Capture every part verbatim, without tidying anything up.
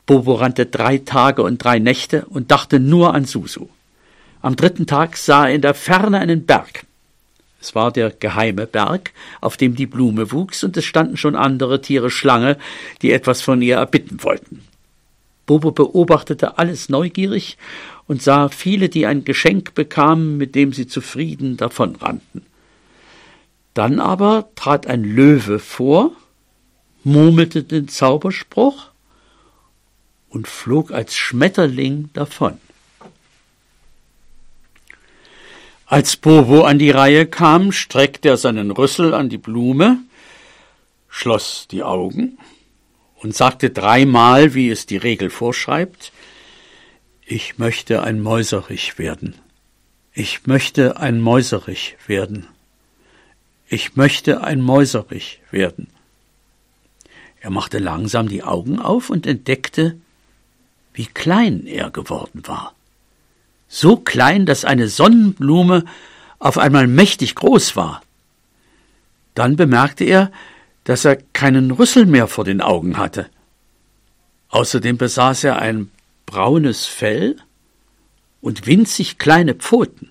Bobo rannte drei Tage und drei Nächte und dachte nur an Susu. Am dritten Tag sah er in der Ferne einen Berg. Es war der geheime Berg, auf dem die Blume wuchs, und es standen schon andere Tiere Schlange, die etwas von ihr erbitten wollten. Bobo beobachtete alles neugierig und sah viele, die ein Geschenk bekamen, mit dem sie zufrieden davonrannten. Dann aber trat ein Löwe vor, murmelte den Zauberspruch und flog als Schmetterling davon. Als Bobo an die Reihe kam, streckte er seinen Rüssel an die Blume, schloss die Augen und sagte dreimal, wie es die Regel vorschreibt: Ich möchte ein Mäuserich werden. Ich möchte ein Mäuserich werden. Ich möchte ein Mäuserich werden. Er machte langsam die Augen auf und entdeckte, wie klein er geworden war. So klein, dass eine Sonnenblume auf einmal mächtig groß war. Dann bemerkte er, dass er keinen Rüssel mehr vor den Augen hatte. Außerdem besaß er ein braunes Fell und winzig kleine Pfoten.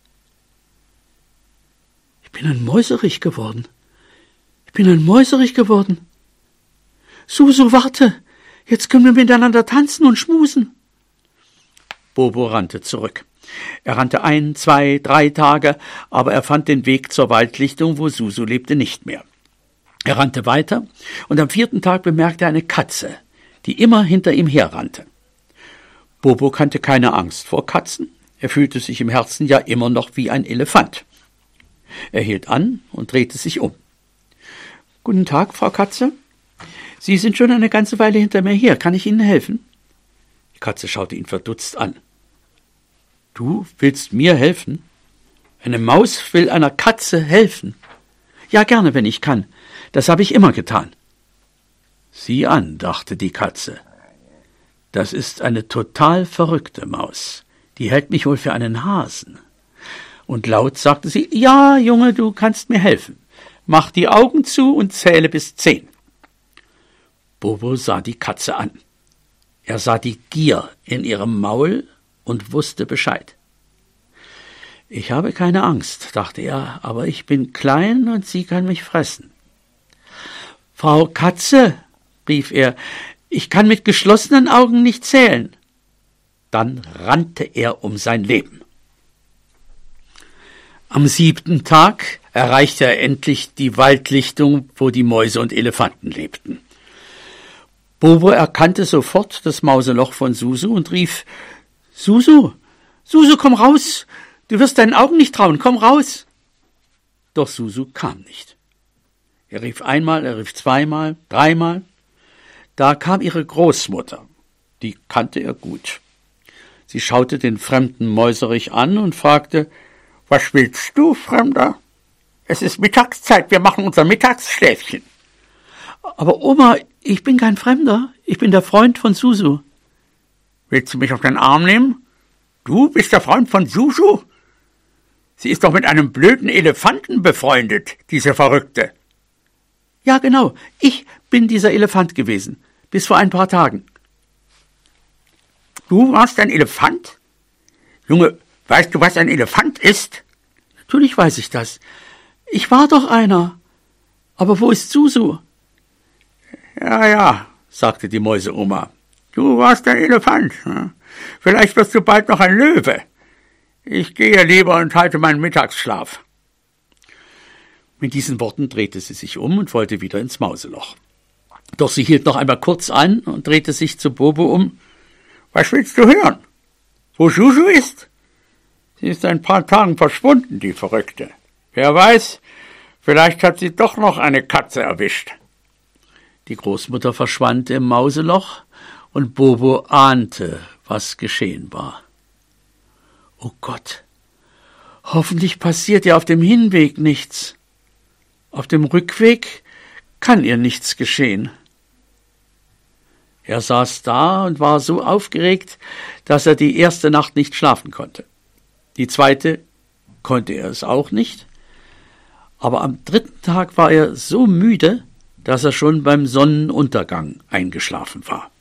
Ich bin ein Mäuserich geworden. Ich bin ein Mäuserich geworden. Susu, warte, jetzt können wir miteinander tanzen und schmusen. Bobo rannte zurück. Er rannte ein, zwei, drei Tage, aber er fand den Weg zur Waldlichtung, wo Susu lebte, nicht mehr. Er rannte weiter, und am vierten Tag bemerkte er eine Katze, die immer hinter ihm herrannte. Bobo kannte keine Angst vor Katzen. Er fühlte sich im Herzen ja immer noch wie ein Elefant. Er hielt an und drehte sich um. »Guten Tag, Frau Katze. Sie sind schon eine ganze Weile hinter mir her. Kann ich Ihnen helfen?« Die Katze schaute ihn verdutzt an. »Du willst mir helfen? Eine Maus will einer Katze helfen? Ja, gerne, wenn ich kann. Das habe ich immer getan.« »Sieh an«, dachte die Katze. »Das ist eine total verrückte Maus. Die hält mich wohl für einen Hasen.« Und laut sagte sie: »Ja, Junge, du kannst mir helfen. Mach die Augen zu und zähle bis zehn.« Bobo sah die Katze an. Er sah die Gier in ihrem Maul und wusste Bescheid. »Ich habe keine Angst«, dachte er, »aber ich bin klein und sie kann mich fressen.« »Frau Katze«, rief er, »ich kann mit geschlossenen Augen nicht zählen.« Dann rannte er um sein Leben. Am siebten Tag erreichte er endlich die Waldlichtung, wo die Mäuse und Elefanten lebten. Bobo erkannte sofort das Mauseloch von Susu und rief: »Susu, Susu, komm raus! Du wirst deinen Augen nicht trauen, komm raus!« Doch Susu kam nicht. Er rief einmal, er rief zweimal, dreimal. Da kam ihre Großmutter. Die kannte er gut. Sie schaute den fremden Mäuserich an und fragte: »Was willst du, Fremder? Es ist Mittagszeit, wir machen unser Mittagsschläfchen.« »Aber Oma, ich bin kein Fremder, ich bin der Freund von Susu.« »Willst du mich auf den Arm nehmen? Du bist der Freund von Susu? Sie ist doch mit einem blöden Elefanten befreundet, diese Verrückte.« »Ja, genau, ich bin dieser Elefant gewesen, bis vor ein paar Tagen.« »Du warst ein Elefant? Junge, weißt du, was ein Elefant ist?« »Natürlich weiß ich das. Ich war doch einer. Aber wo ist Susu?« »Ja, ja«, sagte die Mäuseoma. »Du warst ein Elefant. Vielleicht wirst du bald noch ein Löwe. Ich gehe lieber und halte meinen Mittagsschlaf.« Mit diesen Worten drehte sie sich um und wollte wieder ins Mauseloch. Doch sie hielt noch einmal kurz an und drehte sich zu Bobo um. »Was willst du hören? Wo Susu ist? Sie ist ein paar Tagen verschwunden, die Verrückte. Wer weiß, vielleicht hat sie doch noch eine Katze erwischt.« Die Großmutter verschwand im Mauseloch, und Bobo ahnte, was geschehen war. »Oh Gott, hoffentlich passiert ihr auf dem Hinweg nichts. Auf dem Rückweg kann ihr nichts geschehen.« Er saß da und war so aufgeregt, dass er die erste Nacht nicht schlafen konnte. Die zweite konnte er es auch nicht. Aber am dritten Tag war er so müde, dass er schon beim Sonnenuntergang eingeschlafen war.